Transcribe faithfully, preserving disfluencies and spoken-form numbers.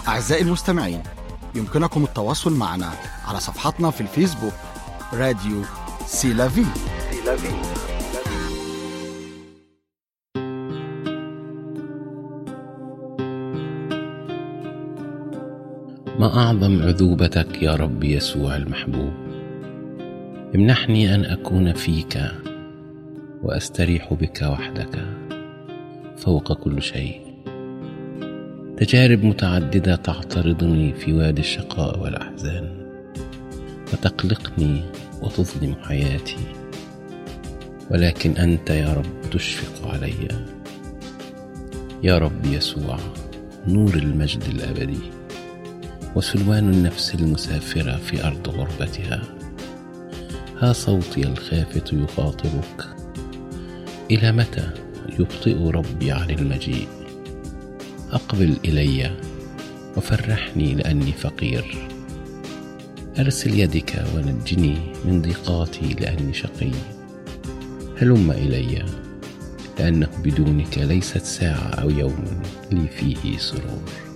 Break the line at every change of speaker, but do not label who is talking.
أعزائي المستمعين، يمكنكم التواصل معنا على صفحتنا في الفيسبوك راديو سيلافي.
ما أعظم عذوبتك يا رب يسوع المحبوب، امنحني أن أكون فيك وأستريح بك وحدك فوق كل شيء. تجارب متعددة تعترضني في وادي الشقاء والأحزان وتقلقني وتظلم حياتي، ولكن أنت يا رب تشفق علي. يا رب يسوع، نور المجد الأبدي وسلوان النفس المسافرة في أرض غربتها، ها صوتي الخافت يخاطبك. إلى متى يبطئ ربي عن المجيء؟ أقبل إلي وفرحني لأني فقير. أرسل يدك ونجني من ضيقاتي لأني شقي. هلم إلي، لأنه بدونك ليست ساعة أو يوم لي فيه سرور.